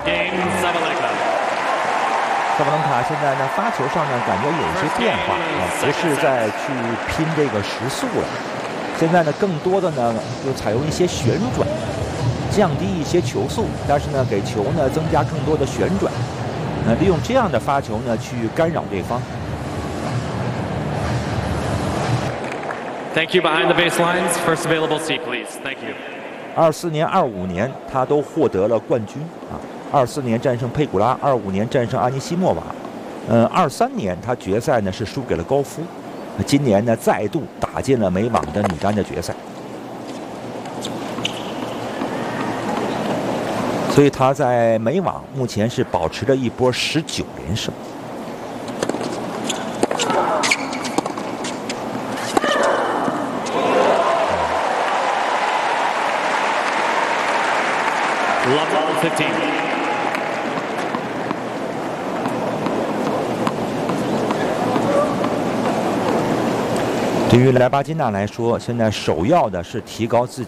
萨巴伦卡现在呢，发球上呢感觉有一些变化啊，不是在去拼这个时速了，现在呢更多的呢就采用一些旋转，降低一些球速，但是呢给球呢增加更多的旋转，利用这样的发球呢去干扰对方。 Thank you. Behind the baselines, first available seat, please. Thank you. 24年、25年他都获得了冠军啊。24年战胜佩古拉，25年战胜阿尼西莫娃，23年他决赛呢是输给了高夫，今年呢再度打进了美网的女单的决赛，所以他在美网目前是保持着一波19连胜。 Level 15. 对于莱巴金娜来说，现在首要的是提高自己